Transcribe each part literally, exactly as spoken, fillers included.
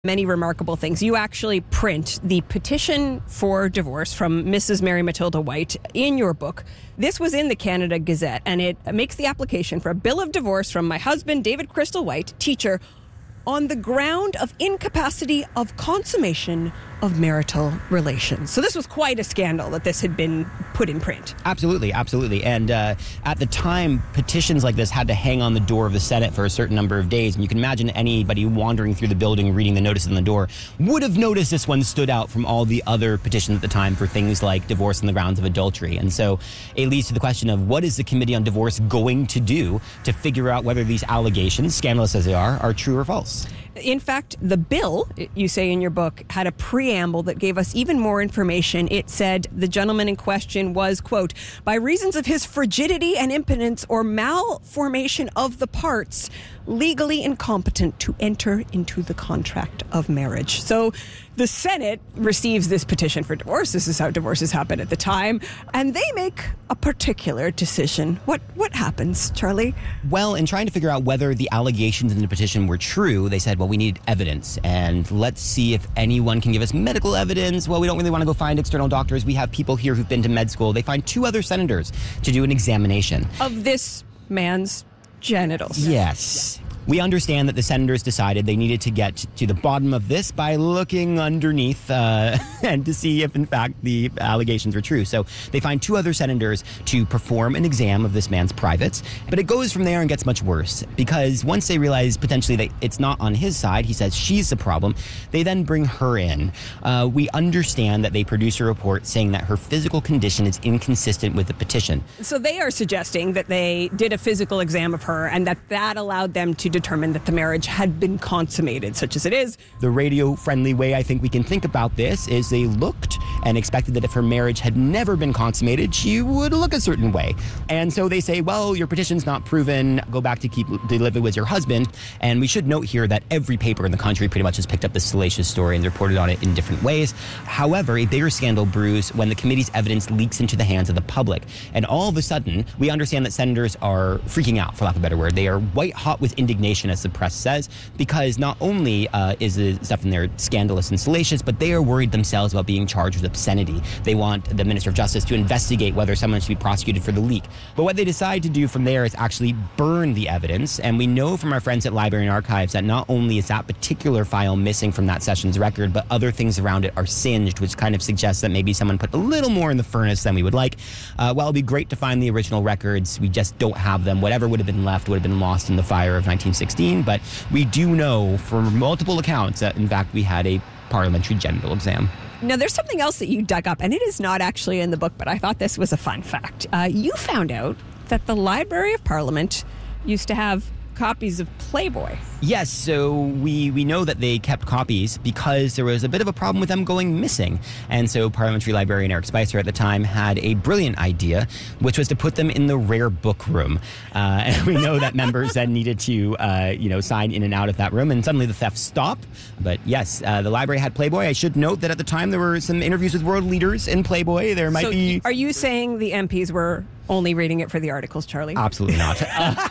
Many remarkable things. You actually print the petition for divorce from Missus Mary Matilda White in your book. This was in the Canada Gazette, and it makes the application for a bill of divorce from my husband, David Crystal White, teacher, on the ground of incapacity of consummation of marital relations. So this was quite a scandal that this had been put in print. Absolutely, absolutely. And uh, at the time, petitions like this had to hang on the door of the Senate for a certain number of days. And you can imagine anybody wandering through the building, reading the notice on the door, would have noticed this one stood out from all the other petitions at the time for things like divorce on the grounds of adultery. And so it leads to the question of what is the Committee on Divorce going to do to figure out whether these allegations, scandalous as they are, are true or false? In fact, the bill, you say in your book, had a preamble that gave us even more information. It said the gentleman in question was, quote, by reasons of his frigidity and impotence or malformation of the parts, legally incompetent to enter into the contract of marriage. So the Senate receives this petition for divorce. This is how divorces happen at the time. And they make a particular decision. What what happens, Charlie? Well, in trying to figure out whether the allegations in the petition were true, they said, well, we need evidence. And let's see if anyone can give us medical evidence. Well, we don't really want to go find external doctors. We have people here who've been to med school. They find two other senators to do an examination of this man's genitals. Yes. We understand that the senators decided they needed to get to the bottom of this by looking underneath uh, and to see if, in fact, the allegations are true. So they find two other senators to perform an exam of this man's privates. But it goes from there and gets much worse because once they realize potentially that it's not on his side, he says she's the problem, they then bring her in. Uh, we understand that they produce a report saying that her physical condition is inconsistent with the petition. So they are suggesting that they did a physical exam of her and that that allowed them to determine that the marriage had been consummated, such as it is. The radio-friendly way I think we can think about this is they looked and expected that if her marriage had never been consummated, she would look a certain way. And so they say, well, your petition's not proven. Go back to keep to live with your husband. And we should note here that every paper in the country pretty much has picked up this salacious story and reported on it in different ways. However, a bigger scandal brews when the committee's evidence leaks into the hands of the public. And all of a sudden, we understand that senators are freaking out, for lack of a better word. They are white hot with indignation, as the press says, because not only uh, is the stuff in there scandalous and salacious, but they are worried themselves about being charged with obscenity. They want the Minister of Justice to investigate whether someone should be prosecuted for the leak. But what they decide to do from there is actually burn the evidence. And we know from our friends at Library and Archives that not only is that particular file missing from that session's record, but other things around it are singed, which kind of suggests that maybe someone put a little more in the furnace than we would like. Uh, while it'd be great to find the original records, we just don't have them. Whatever would have been left would have been lost in the fire of nineteen sixteen. But we do know from multiple accounts that, in fact, we had a parliamentary genital exam. Now, there's something else that you dug up, and it is not actually in the book, but I thought this was a fun fact. Uh, you found out that the Library of Parliament used to have copies of Playboy. Yes, so we, we know that they kept copies because there was a bit of a problem with them going missing. And so Parliamentary Librarian Eric Spicer at the time had a brilliant idea, which was to put them in the rare book room. Uh, and we know that members then needed to, uh, you know, sign in and out of that room, and suddenly the theft stopped. But yes, uh, the library had Playboy. I should note that at the time there were some interviews with world leaders in Playboy. There might so be... Are you saying the M Ps were only reading it for the articles, Charlie? Absolutely not.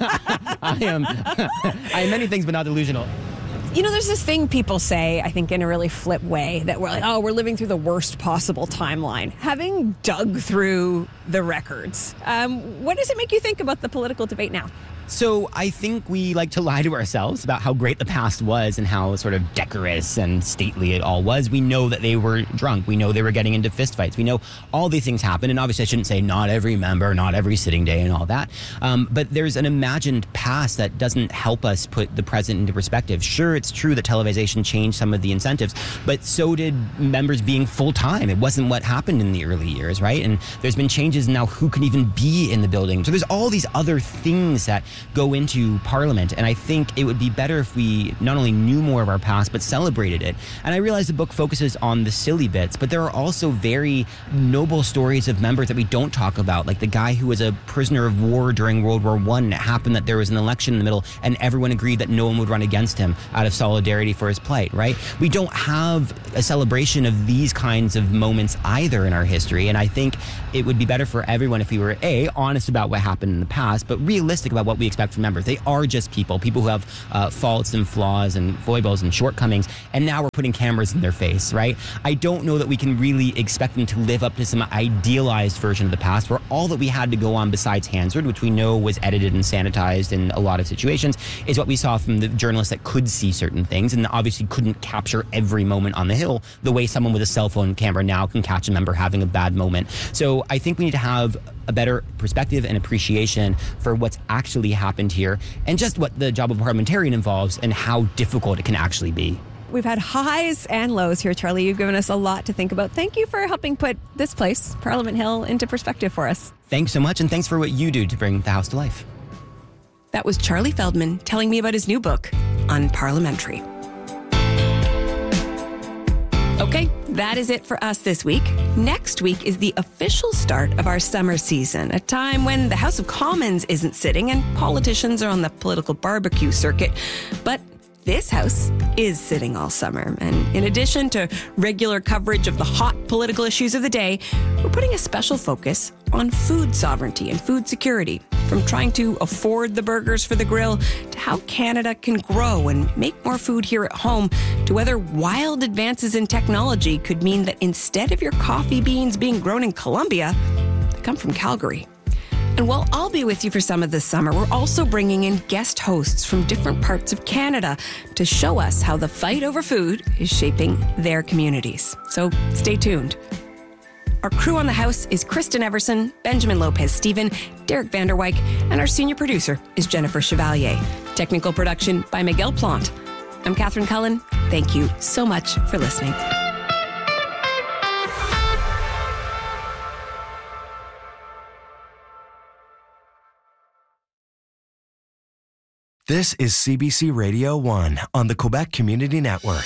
I am I am many things, but not delusional. You know, there's this thing people say, I think in a really flip way, that we're like, oh, we're living through the worst possible timeline. Having dug through the records, um, what does it make you think about the political debate now? So I think we like to lie to ourselves about how great the past was and how sort of decorous and stately it all was. We know that they were drunk. We know they were getting into fistfights. We know all these things happened. And obviously I shouldn't say not every member, not every sitting day and all that. Um, but there's an imagined past that doesn't help us put the present into perspective. Sure, it's true that televisation changed some of the incentives, but so did members being full-time. It wasn't what happened in the early years, right? And there's been changes now who can even be in the building. So there's all these other things that go into Parliament, and I think it would be better if we not only knew more of our past but celebrated it. And I realize the book focuses on the silly bits, but there are also very noble stories of members that we don't talk about, like the guy who was a prisoner of war during World War One. And it happened that there was an election in the middle and everyone agreed that no one would run against him out of solidarity for his plight, right? We don't have a celebration of these kinds of moments either in our history, and I think it would be better for everyone if we were A, honest about what happened in the past, but realistic about what we expect from members. They are just people, people who have uh, faults and flaws and foibles and shortcomings, and now we're putting cameras in their face, right? I don't know that we can really expect them to live up to some idealized version of the past where all that we had to go on besides Hansard, which we know was edited and sanitized in a lot of situations, is what we saw from the journalists that could see certain things and obviously couldn't capture every moment on the Hill the way someone with a cell phone camera now can catch a member having a bad moment. So I think we need to have a better perspective and appreciation for what's actually happened here and just what the job of a parliamentarian involves and how difficult it can actually be. We've had highs and lows here, Charlie. You've given us a lot to think about. Thank you for helping put this place, Parliament Hill, into perspective for us. Thanks so much, and thanks for what you do to bring the House to life. That was Charlie Feldman telling me about his new book, Unparliamentary. Okay, that is it for us this week. Next week is the official start of our summer season, a time when the House of Commons isn't sitting and politicians are on the political barbecue circuit. But this House is sitting all summer. And in addition to regular coverage of the hot political issues of the day, we're putting a special focus on food sovereignty and food security. From trying to afford the burgers for the grill to how Canada can grow and make more food here at home to whether wild advances in technology could mean that instead of your coffee beans being grown in Colombia, they come from Calgary. And while I'll be with you for some of this summer, we're also bringing in guest hosts from different parts of Canada to show us how the fight over food is shaping their communities. So stay tuned. Our crew on the House is Kristen Everson, Benjamin Lopez-Steven, Derek Vanderwyk, and our senior producer is Jennifer Chevalier. Technical production by Miguel Plant. I'm Catherine Cullen. Thank you so much for listening. This is C B C Radio one on the Quebec Community Network.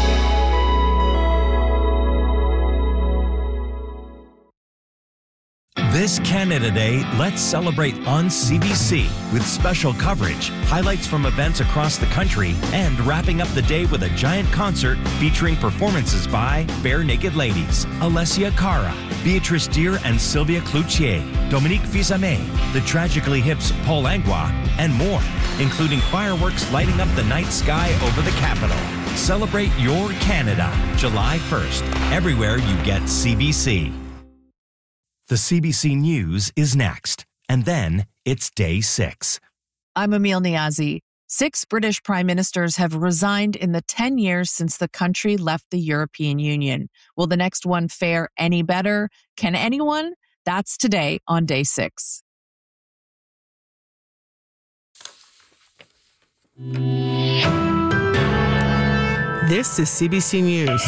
This Canada Day, let's celebrate on C B C with special coverage, highlights from events across the country, and wrapping up the day with a giant concert featuring performances by Bare Naked Ladies, Alessia Cara, Beatrice Deer and Sylvia Cloutier, Dominique Fils-Aimé, the Tragically Hip's Paul Langlois, and more, including fireworks lighting up the night sky over the capital. Celebrate your Canada, July first, everywhere you get C B C. The C B C News is next, and then it's day six. I'm Emil Niazi. Six British prime ministers have resigned in the ten years since the country left the European Union. Will the next one fare any better? Can anyone? That's today on day six. This is C B C News.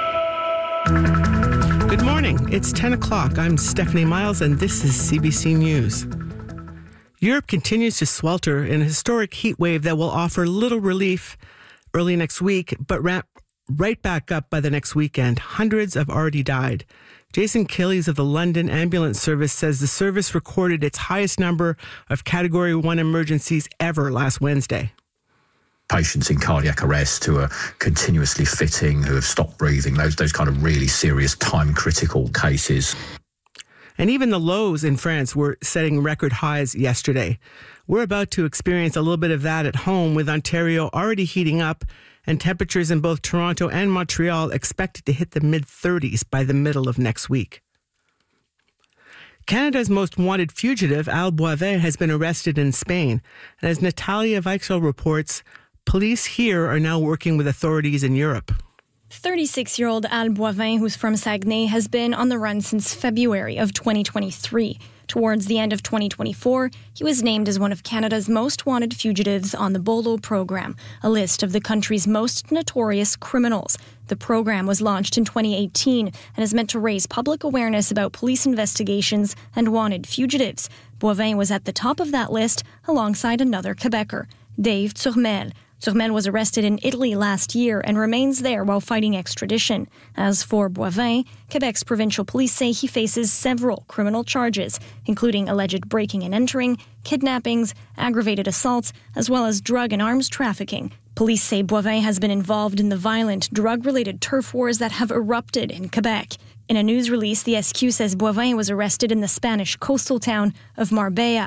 Good morning. It's ten o'clock. I'm Stephanie Miles, and this is C B C News. Europe continues to swelter in a historic heat wave that will offer little relief early next week, but wrap right back up by the next weekend. Hundreds have already died. Jason Killies of the London Ambulance Service says the service recorded its highest number of Category one emergencies ever last Wednesday. Patients in cardiac arrest who are continuously fitting, who have stopped breathing, those those kind of really serious time-critical cases. And even the lows in France were setting record highs yesterday. We're about to experience a little bit of that at home, with Ontario already heating up and temperatures in both Toronto and Montreal expected to hit the mid-thirties by the middle of next week. Canada's most wanted fugitive, Al Boivin, has been arrested in Spain. And as Natalia Weichel reports, police here are now working with authorities in Europe. thirty-six-year-old Al Boivin, who's from Saguenay, has been on the run since February of twenty twenty-three. Towards the end of twenty twenty-four, he was named as one of Canada's most wanted fugitives on the BOLO program, a list of the country's most notorious criminals. The program was launched in twenty eighteen and is meant to raise public awareness about police investigations and wanted fugitives. Boivin was at the top of that list alongside another Quebecer, Dave Turmel. Turmel was arrested in Italy last year and remains there while fighting extradition. As for Boivin, Quebec's provincial police say he faces several criminal charges, including alleged breaking and entering, kidnappings, aggravated assaults, as well as drug and arms trafficking. Police say Boivin has been involved in the violent, drug-related turf wars that have erupted in Quebec. In a news release, the S Q says Boivin was arrested in the Spanish coastal town of Marbella.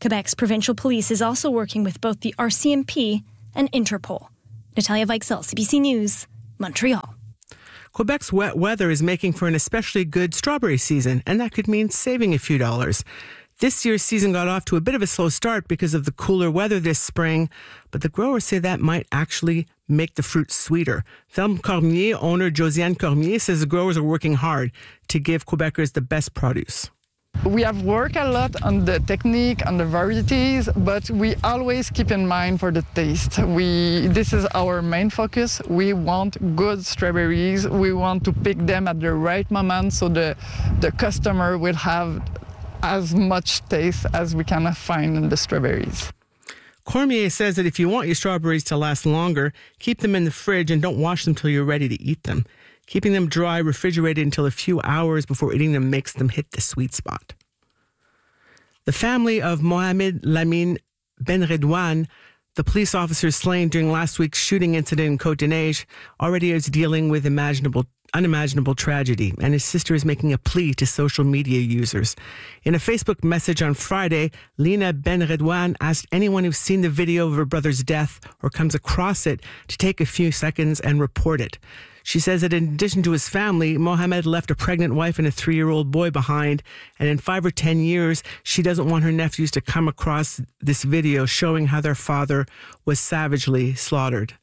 Quebec's provincial police is also working with both the R C M P and Interpol. Natalia Weichsel, C B C News, Montreal. Quebec's wet weather is making for an especially good strawberry season, and that could mean saving a few dollars. This year's season got off to a bit of a slow start because of the cooler weather this spring, but the growers say that might actually make the fruit sweeter. Ferme Cormier owner Josiane Cormier says the growers are working hard to give Quebecers the best produce. We have worked a lot on the technique, on the varieties, but we always keep in mind for the taste. We, this is our main focus. We want good strawberries. We want to pick them at the right moment so the, the customer will have as much taste as we can find in the strawberries. Cormier says that if you want your strawberries to last longer, keep them in the fridge and don't wash them till you're ready to eat them. Keeping them dry, refrigerated until a few hours before eating them makes them hit the sweet spot. The family of Mohamed Lamine Benredouane, the police officer slain during last week's shooting incident in Côte-des-Neiges, already is dealing with imaginable unimaginable tragedy, and his sister is making a plea to social media users. In a Facebook message on Friday, Lina Benredouane asked anyone who's seen the video of her brother's death or comes across it to take a few seconds and report it. She says that in addition to his family, Mohamed left a pregnant wife and a three-year-old boy behind, and in five or ten years, she doesn't want her nephews to come across this video showing how their father was savagely slaughtered.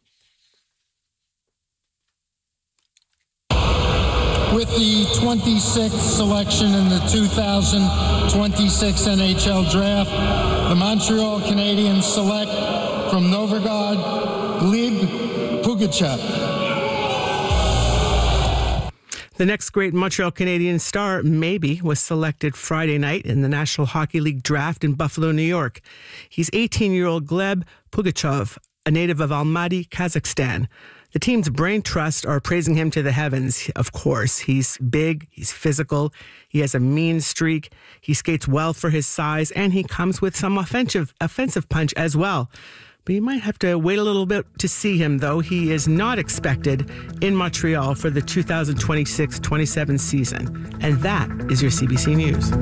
With the twenty-sixth selection in the two thousand twenty-six N H L Draft, the Montreal Canadiens select from Novográd Gleb Pugachev. The next great Montreal Canadiens star, maybe, was selected Friday night in the National Hockey League draft in Buffalo, New York. He's eighteen-year-old Gleb Pugachev, a native of Almaty, Kazakhstan. The team's brain trust are praising him to the heavens, of course. He's big, he's physical, he has a mean streak, he skates well for his size, and he comes with some offensive, offensive punch as well. But you might have to wait a little bit to see him, though. He is not expected in Montreal for the two thousand twenty-six twenty-seven season. And that is your C B C News.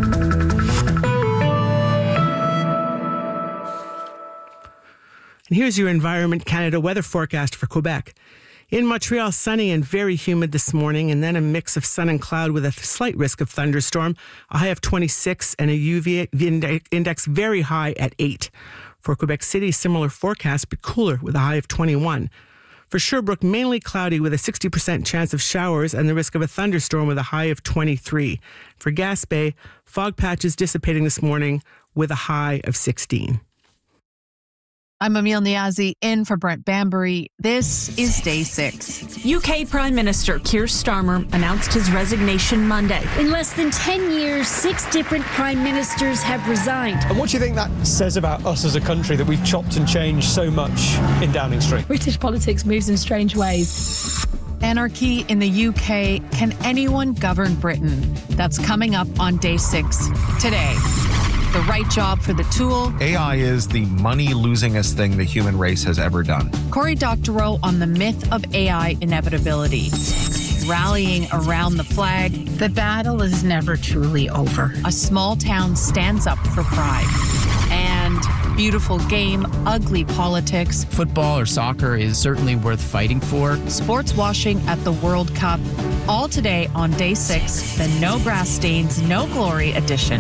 And here's your Environment Canada weather forecast for Quebec. In Montreal, sunny and very humid this morning, and then a mix of sun and cloud with a slight risk of thunderstorm, a high of twenty-six and a U V index very high at eight. For Quebec City, similar forecast, but cooler with a high of twenty-one. For Sherbrooke, mainly cloudy with a sixty percent chance of showers and the risk of a thunderstorm with a high of twenty-three. For Gaspé, fog patches dissipating this morning with a high of sixteen. I'm Emile Niazi, in for Brent Bambury. This is Day six. U K Prime Minister Keir Starmer announced his resignation Monday. In less than ten years, six different prime ministers have resigned. And what do you think that says about us as a country, that we've chopped and changed so much in Downing Street? British politics moves in strange ways. Anarchy in the U K. Can anyone govern Britain? That's coming up on Day six today. The right job for the tool. A I is the money-losingest thing the human race has ever done. Cory Doctorow on the myth of A I inevitability. Rallying around the flag. The battle is never truly over. A small town stands up for pride. And beautiful game, ugly politics. Football or soccer is certainly worth fighting for. Sports washing at the World Cup. All today on Day six, the No Grass Stains, No Glory edition.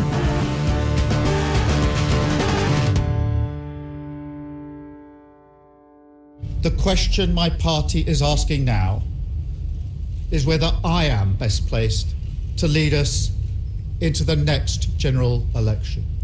The question my party is asking now is whether I am best placed to lead us into the next general election.